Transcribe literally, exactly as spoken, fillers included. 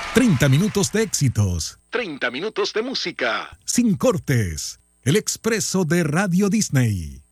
treinta minutos de éxitos. treinta minutos de música. Sin cortes. El expreso de Radio Disney.